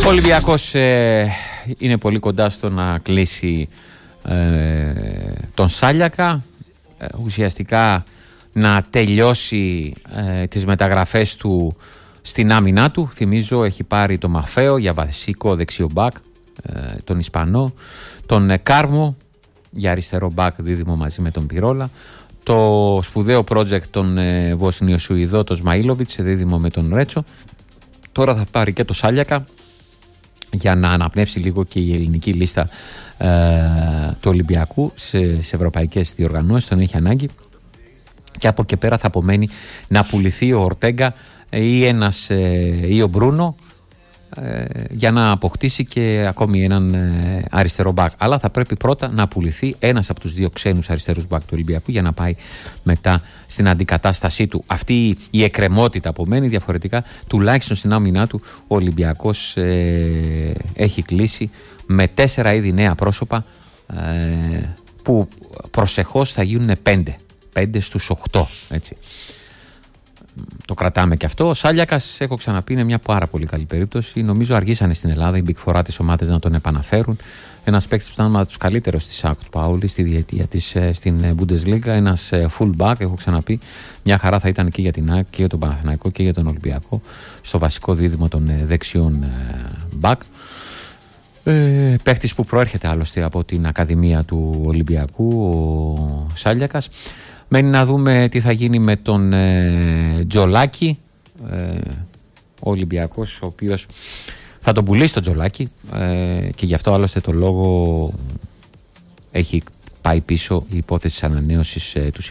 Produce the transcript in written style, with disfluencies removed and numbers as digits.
Ο Ολυμπιακός είναι πολύ κοντά στο να κλείσει τον Σάλιακα, ουσιαστικά να τελειώσει τις μεταγραφές του στην άμυνά του. Θυμίζω έχει πάρει τον Μαφέο για βασικό δεξιό μπακ, τον Ισπανό, τον Κάρμο για αριστερό μπακ δίδυμο μαζί με τον Πυρόλα, το σπουδαίο project τον Βοσνιο-Σουηδό, τον Σμαΐλοβιτς δίδυμο με τον Ρέτσο. Τώρα θα πάρει και το Σάλιακα για να αναπνεύσει λίγο και η ελληνική λίστα του Ολυμπιακού σε ευρωπαϊκές διοργανώσεις, τον έχει ανάγκη. Και από εκεί πέρα θα απομένει να πουληθεί ο Ορτέγκα ή ο Μπρούνο για να αποκτήσει και ακόμη έναν αριστερό μπακ. Αλλά θα πρέπει πρώτα να πουληθεί ένας από τους δύο ξένους αριστερούς μπακ του Ολυμπιακού για να πάει μετά στην αντικατάστασή του. Αυτή η εκκρεμότητα απομένει, διαφορετικά τουλάχιστον στην άμυνά του ο Ολυμπιακός έχει κλείσει με 4 ήδη νέα πρόσωπα που προσεχώς θα γίνουν 5 στους 8, έτσι. Το κρατάμε και αυτό. Ο Σάλιακας, έχω ξαναπεί, είναι μια πάρα πολύ καλή περίπτωση. Νομίζω αργήσανε στην Ελλάδα οι Big Four τις ομάδες να τον επαναφέρουν. Ένας παίκτης που ήταν από τους καλύτερους της Σάκτ Πάουλη στη διετία της στην Bundesliga. Ένας full back, έχω ξαναπεί. Μια χαρά θα ήταν και για την ΑΕΚ και για τον Παναθηναϊκό και για τον Ολυμπιακό στο βασικό δίδυμο των δεξιών back. Παίκτης που προέρχεται άλλωστε από την Ακαδημία του Ολυμπιακού, ο Σάλιακας. Μένει να δούμε τι θα γίνει με τον Τζολάκη, ο Ολυμπιακός, ο οποίος θα τον πουλήσει τον Τζολάκη και γι' αυτό άλλωστε το λόγο έχει πάει πίσω η υπόθεση της ανανέωσης του